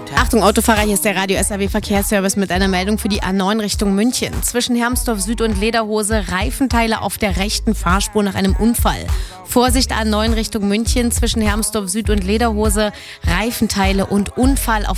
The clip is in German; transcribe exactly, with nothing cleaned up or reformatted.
Achtung, Autofahrer, hier ist der Radio S R W Verkehrsservice mit einer Meldung für die A neun Richtung München. Zwischen Hermsdorf Süd und Lederhose Reifenteile auf der rechten Fahrspur nach einem Unfall. Vorsicht, A neun Richtung München, zwischen Hermsdorf Süd und Lederhose Reifenteile und Unfall auf